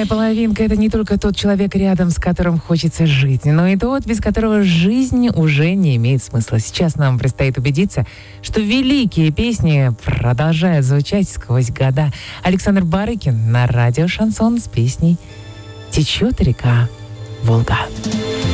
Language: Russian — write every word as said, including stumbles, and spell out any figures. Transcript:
Вторая половинка — это не только тот человек рядом, с которым хочется жить, но и тот, без которого жизнь уже не имеет смысла. Сейчас нам предстоит убедиться, что великие песни продолжают звучать сквозь года. Александр Барыкин на радио «Шансон» с песней «Течет река Волга».